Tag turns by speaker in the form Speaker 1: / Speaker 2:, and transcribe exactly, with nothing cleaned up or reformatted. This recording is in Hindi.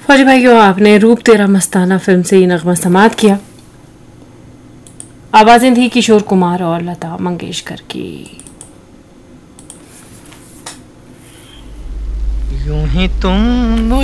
Speaker 1: फौजी भाइयों, आपने रूप तेरा मस्ताना फिल्म से ये नगमा समात किया। आवाजें थी किशोर कुमार और लता मंगेशकर की।
Speaker 2: यूं ही तुम